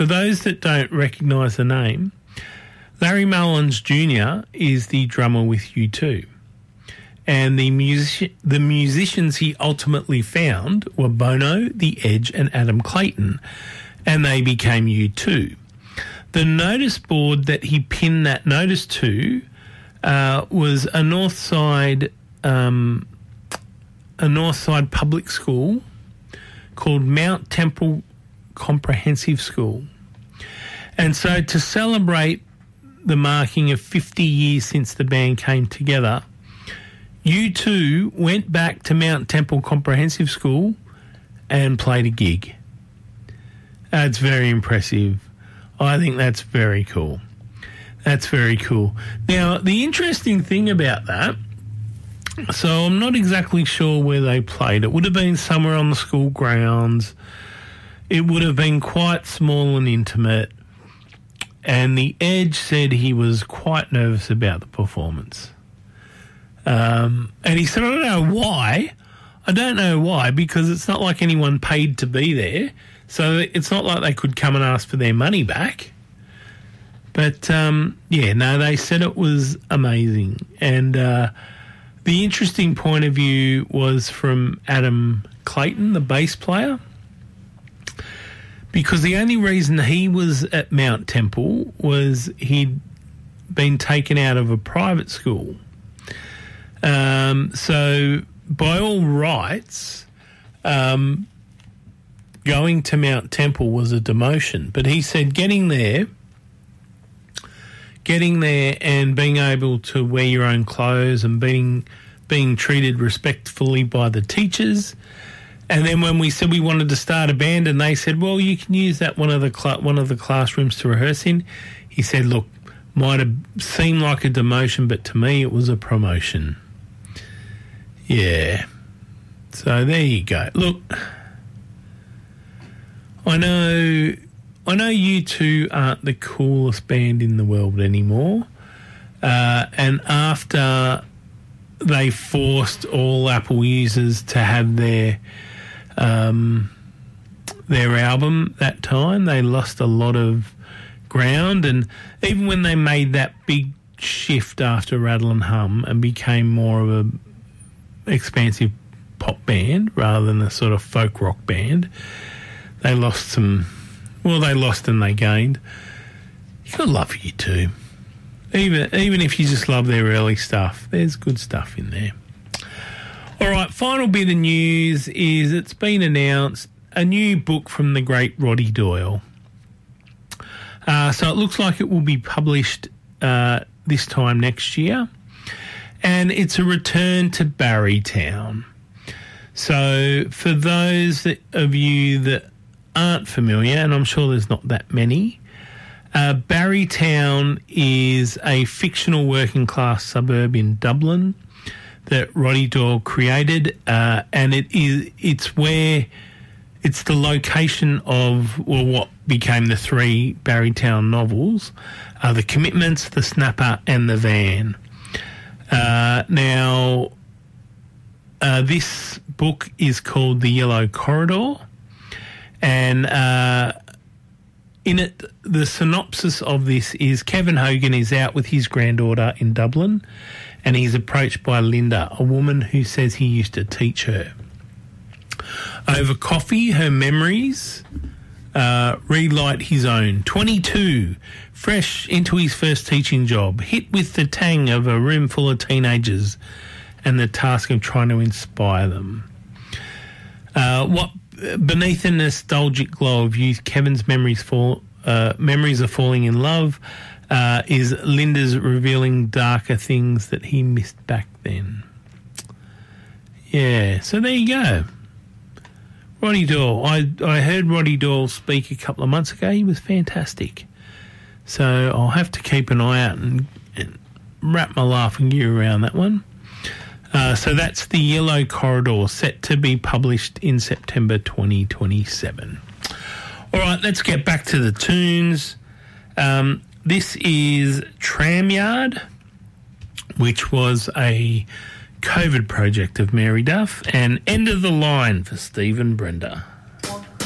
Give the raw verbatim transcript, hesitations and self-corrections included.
for those that don't recognise the name, Larry Mullins Junior is the drummer with U two. And the music- the musicians he ultimately found were Bono, The Edge and Adam Clayton, and they became U two. The notice board that he pinned that notice to uh, was a Northside, um, a Northside public school called Mount Temple Comprehensive School. And so to celebrate the marking of fifty years since the band came together, U two went back to Mount Temple Comprehensive School and played a gig. That's very impressive. I think that's very cool. That's very cool. Now, the interesting thing about that, so I'm not exactly sure where they played. It would have been somewhere on the school grounds. It would have been quite small and intimate. And The Edge said he was quite nervous about the performance. Um, and he said, I don't know why. I don't know why, because it's not like anyone paid to be there. So it's not like they could come and ask for their money back. But, um, yeah, no, they said it was amazing. And uh, the interesting point of view was from Adam Clayton, the bass player, because the only reason he was at Mount Temple was he'd been taken out of a private school. Um, so by all rights, um, going to Mount Temple was a demotion. But he said getting there, getting there and being able to wear your own clothes and being being treated respectfully by the teachers. And then when we said we wanted to start a band and they said, well, you can use that one of the cl- one of the classrooms to rehearse in, he said, look, might have seemed like a demotion, but to me it was a promotion. Yeah. So there you go. Look, I know I know U two aren't the coolest band in the world anymore. Uh, and after they forced all Apple users to have their um, their album that time, they lost a lot of ground. And even when they made that big shift after Rattle and Hum and became more of a expansive pop band rather than a sort of folk rock band, they lost some, well, they lost and they gained. You gotta love U two. Even, even if you just love their early stuff, there's good stuff in there. All right, final bit of news is it's been announced a new book from the great Roddy Doyle. Uh, so it looks like it will be published uh, this time next year. And it's a return to Barrytown. So for those that, of you that aren't familiar, and I'm sure there's not that many, uh, Barrytown is a fictional working class suburb in Dublin that Roddy Doyle created, uh, and it is it's where it's the location of well what became the three Barrytown novels, uh, The Commitments, The Snapper, and The Van. Uh, now, uh, this book is called The Yellow Corridor, and uh, in it, the synopsis of this is Kevin Hogan is out with his granddaughter in Dublin, and he's approached by Linda, a woman who says he used to teach her. Over coffee, her memories uh, relight his own. twenty-two, fresh into his first teaching job, hit with the tang of a room full of teenagers and the task of trying to inspire them. Uh, what beneath the nostalgic glow of youth, Kevin's memories fall, uh, memories of falling in love uh, is Linda's revealing darker things that he missed back then. Yeah, so there you go. Roddy Doyle. I, I heard Roddy Doyle speak a couple of months ago. He was fantastic. So I'll have to keep an eye out and, and wrap my laughing gear around that one. Uh, so that's The Yellow Corridor, set to be published in September twenty twenty-seven. All right, let's get back to the tunes. Um, this is Tramyard, which was a COVID project of Mary Duff, and End of the Line for Steve and Brenda.